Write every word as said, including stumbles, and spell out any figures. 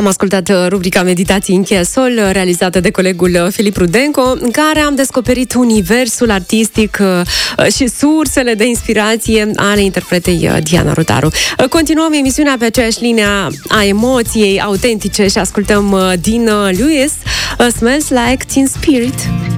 Am ascultat rubrica Meditații în cheia sol, realizată de colegul Filip Rudenco, în care am descoperit universul artistic și sursele de inspirație ale interpretei Diana Rotaru. Continuăm emisiunea pe aceeași linie a emoției autentice și ascultăm din Lewis, Smells Like Teen Spirit.